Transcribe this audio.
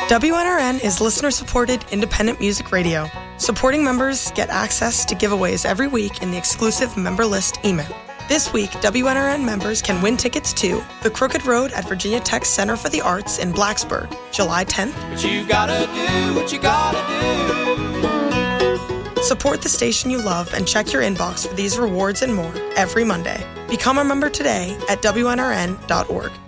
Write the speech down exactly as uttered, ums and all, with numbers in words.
W N R N is listener-supported independent music radio. Supporting members get access to giveaways every week in the exclusive member list email. This week, W N R N members can win tickets to The Crooked Road at Virginia Tech's Center for the Arts in Blacksburg, July tenth. But you gotta do what you gotta do. Support the station you love and check your inbox for these rewards and more every Monday. Become a member today at W N R N dot org.